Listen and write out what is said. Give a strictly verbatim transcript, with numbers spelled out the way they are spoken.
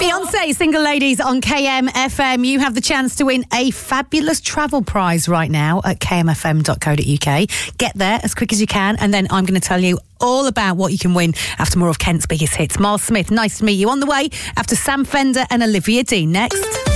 Beyonce, Single Ladies on K M F M. You have the chance to win a fabulous travel prize right now at k m f m dot co dot u k. Get there as quick as you can, and then I'm going to tell you all about what you can win after more of Kent's biggest hits. Miles Smith, nice to meet you. On the way after Sam Fender and Olivia Dean next.